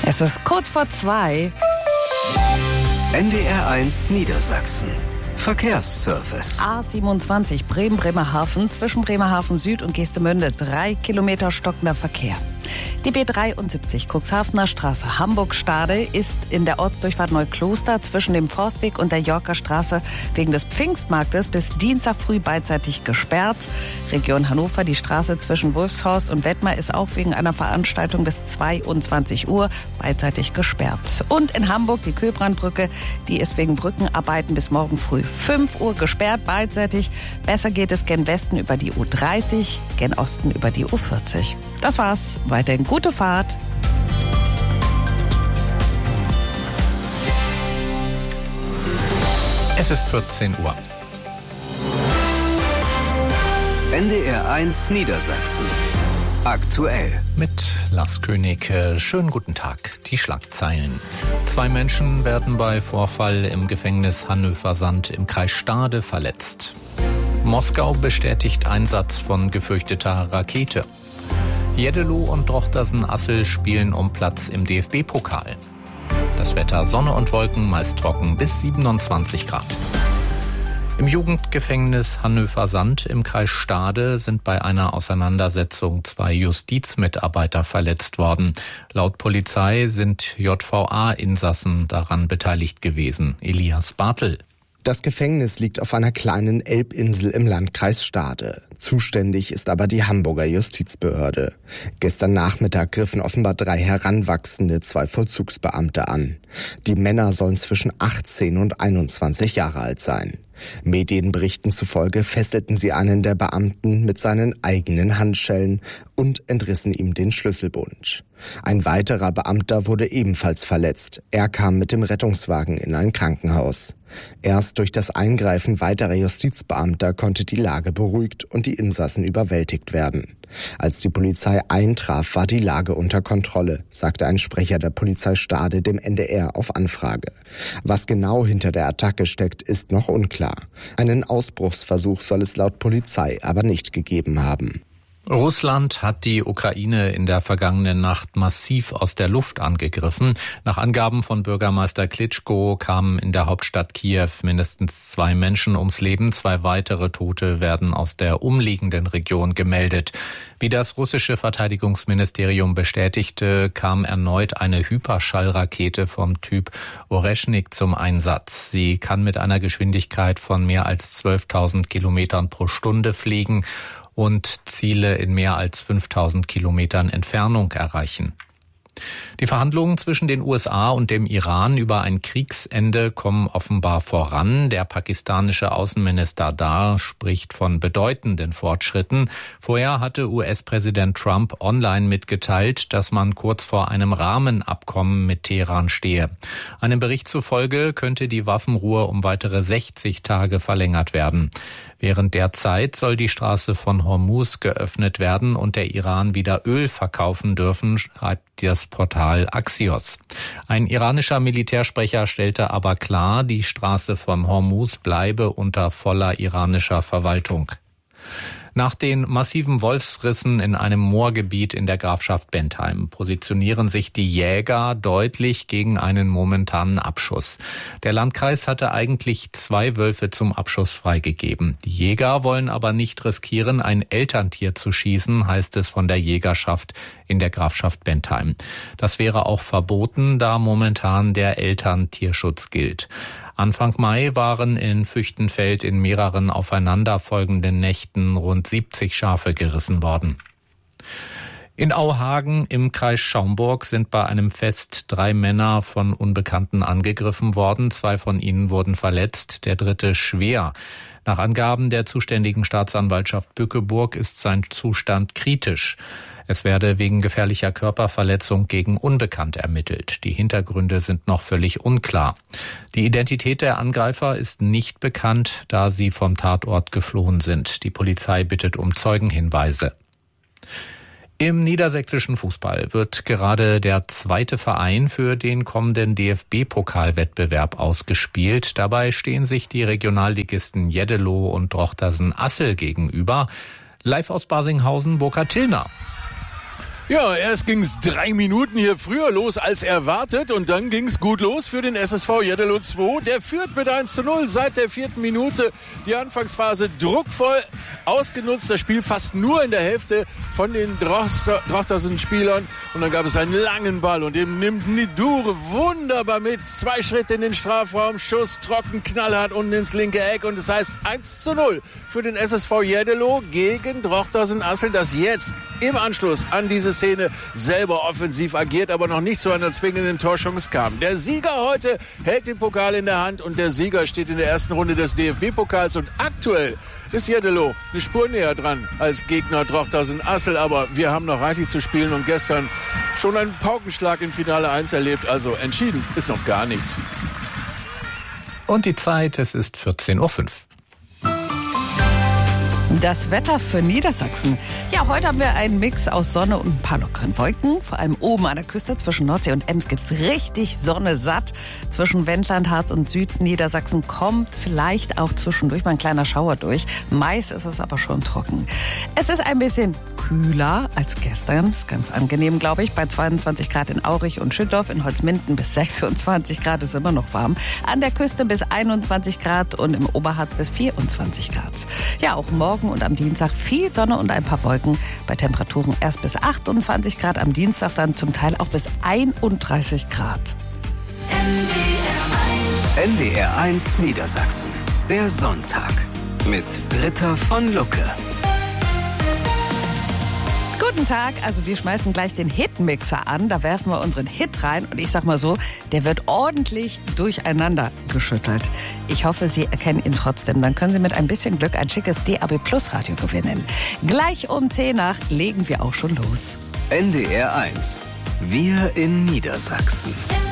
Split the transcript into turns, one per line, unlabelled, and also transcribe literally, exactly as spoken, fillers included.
Es ist kurz vor zwei.
N D R eins Niedersachsen. Verkehrsservice.
A siebenundzwanzig Bremen-Bremerhaven zwischen Bremerhaven Süd und Geestemünde. Drei Kilometer stockender Verkehr. Die B dreiundsiebzig Cuxhavener Straße Hamburg-Stade ist in der Ortsdurchfahrt Neukloster zwischen dem Forstweg und der Yorker Straße wegen des Pfingstmarktes bis Dienstag früh beidseitig gesperrt. Region Hannover, die Straße zwischen Wolfshorst und Wettmar ist auch wegen einer Veranstaltung bis zweiundzwanzig Uhr beidseitig gesperrt. Und in Hamburg die Köbrandbrücke, die ist wegen Brückenarbeiten bis morgen früh fünf Uhr gesperrt beidseitig. Besser geht es gen Westen über die U dreißig, gen Osten über die U vierzig. Das war's. Weiterhin gute Fahrt.
Es ist vierzehn Uhr.
N D R eins Niedersachsen. Aktuell.
Mit Lars König. Schönen guten Tag. Die Schlagzeilen. Zwei Menschen werden bei Vorfall im Gefängnis Hannover-Sand im Kreis Stade verletzt. Moskau bestätigt Einsatz von gefürchteter Rakete. Jeddelo und Drochtersen-Assel spielen um Platz im D F B-Pokal. Das Wetter: Sonne und Wolken, meist trocken bis siebenundzwanzig Grad. Im Jugendgefängnis Hannover-Sand im Kreis Stade sind bei einer Auseinandersetzung zwei Justizmitarbeiter verletzt worden. Laut Polizei sind J V A-Insassen daran beteiligt gewesen. Elias Bartel.
Das Gefängnis liegt auf einer kleinen Elbinsel im Landkreis Stade. Zuständig ist aber die Hamburger Justizbehörde. Gestern Nachmittag griffen offenbar drei Heranwachsende zwei Vollzugsbeamte an. Die Männer sollen zwischen achtzehn und einundzwanzig Jahre alt sein. Medienberichten zufolge fesselten sie einen der Beamten mit seinen eigenen Handschellen und entrissen ihm den Schlüsselbund. Ein weiterer Beamter wurde ebenfalls verletzt. Er kam mit dem Rettungswagen in ein Krankenhaus. Erst durch das Eingreifen weiterer Justizbeamter konnte die Lage beruhigt und die Insassen überwältigt werden. Als die Polizei eintraf, war die Lage unter Kontrolle, sagte ein Sprecher der Polizei Stade dem N D R auf Anfrage. Was genau hinter der Attacke steckt, ist noch unklar. Einen Ausbruchsversuch soll es laut Polizei aber nicht gegeben haben.
Russland hat die Ukraine in der vergangenen Nacht massiv aus der Luft angegriffen. Nach Angaben von Bürgermeister Klitschko kamen in der Hauptstadt Kiew mindestens zwei Menschen ums Leben. Zwei weitere Tote werden aus der umliegenden Region gemeldet. Wie das russische Verteidigungsministerium bestätigte, kam erneut eine Hyperschallrakete vom Typ Oreschnik zum Einsatz. Sie kann mit einer Geschwindigkeit von mehr als zwölftausend Kilometern pro Stunde fliegen und Ziele in mehr als fünftausend Kilometern Entfernung erreichen. Die Verhandlungen zwischen den U S A und dem Iran über ein Kriegsende kommen offenbar voran. Der pakistanische Außenminister Dar spricht von bedeutenden Fortschritten. Vorher hatte U S-Präsident Trump online mitgeteilt, dass man kurz vor einem Rahmenabkommen mit Teheran stehe. Einem Bericht zufolge könnte die Waffenruhe um weitere sechzig Tage verlängert werden. Während der Zeit soll die Straße von Hormuz geöffnet werden und der Iran wieder Öl verkaufen dürfen, schreibt das Portal Axios. Ein iranischer Militärsprecher stellte aber klar, die Straße von Hormuz bleibe unter voller iranischer Verwaltung. Nach den massiven Wolfsrissen in einem Moorgebiet in der Grafschaft Bentheim positionieren sich die Jäger deutlich gegen einen momentanen Abschuss. Der Landkreis hatte eigentlich zwei Wölfe zum Abschuss freigegeben. Die Jäger wollen aber nicht riskieren, ein Elterntier zu schießen, heißt es von der Jägerschaft in der Grafschaft Bentheim. Das wäre auch verboten, da momentan der Elterntierschutz gilt. Anfang Mai waren in Füchtenfeld in mehreren aufeinanderfolgenden Nächten rund siebzig Schafe gerissen worden. In Auhagen im Kreis Schaumburg sind bei einem Fest drei Männer von Unbekannten angegriffen worden. Zwei von ihnen wurden verletzt, der dritte schwer. Nach Angaben der zuständigen Staatsanwaltschaft Bückeburg ist sein Zustand kritisch. Es werde wegen gefährlicher Körperverletzung gegen Unbekannt ermittelt. Die Hintergründe sind noch völlig unklar. Die Identität der Angreifer ist nicht bekannt, da sie vom Tatort geflohen sind. Die Polizei bittet um Zeugenhinweise. Im niedersächsischen Fußball wird gerade der zweite Verein für den kommenden D F B-Pokalwettbewerb ausgespielt. Dabei stehen sich die Regionalligisten Jeddelo und Drochtersen-Assel gegenüber. Live aus Barsinghausen, Burkhard Tillner.
Ja, erst ging es drei Minuten hier früher los als erwartet und dann ging es gut los für den S S V Jeddelo zwei. Der führt mit eins zu null seit der vierten Minute. Die Anfangsphase druckvoll ausgenutzt. Das Spiel fast nur in der Hälfte von den Drochtersen-Spielern. Und dann gab es einen langen Ball und den nimmt Nidure wunderbar mit. Zwei Schritte in den Strafraum, Schuss trocken, knallhart unten ins linke Eck. Und es das heißt eins zu null für den S S V Jeddelo gegen Drochtersen-Assel, das jetzt im Anschluss an diese Szene selber offensiv agiert, aber noch nicht zu einer zwingenden Torchance kam. Der Sieger heute hält den Pokal in der Hand und der Sieger steht in der ersten Runde des D F B-Pokals und aktuell ist Jeddelo eine Spur näher dran als Gegner Drochtersen-Assel, aber wir haben noch reichlich zu spielen und gestern schon einen Paukenschlag in Finale eins erlebt, also entschieden ist noch gar nichts.
Und die Zeit, es ist vierzehn Uhr fünf.
Das Wetter für Niedersachsen. Ja, heute haben wir einen Mix aus Sonne und ein paar lockeren Wolken. Vor allem oben an der Küste zwischen Nordsee und Ems gibt's richtig Sonne satt. Zwischen Wendland, Harz und Südniedersachsen kommt vielleicht auch zwischendurch mal ein kleiner Schauer durch. Meist ist es aber schon trocken. Es ist ein bisschen kühler als gestern. Das ist ganz angenehm, glaube ich. Bei zweiundzwanzig Grad in Aurich und Schüttorf, in Holzminden bis sechsundzwanzig Grad ist immer noch warm. An der Küste bis einundzwanzig Grad und im Oberharz bis vierundzwanzig Grad. Ja, auch morgen und am Dienstag viel Sonne und ein paar Wolken. Bei Temperaturen erst bis achtundzwanzig Grad, am Dienstag dann zum Teil auch bis einunddreißig Grad.
N D R eins Niedersachsen. Der Sonntag mit Britta von Lucke.
Guten Tag, also wir schmeißen gleich den Hitmixer an, da werfen wir unseren Hit rein und ich sag mal so, der wird ordentlich durcheinander geschüttelt. Ich hoffe, Sie erkennen ihn trotzdem, dann können Sie mit ein bisschen Glück ein schickes D A B Plus Radio gewinnen. Gleich um zehn nach legen wir auch schon los.
N D R eins. Wir in Niedersachsen.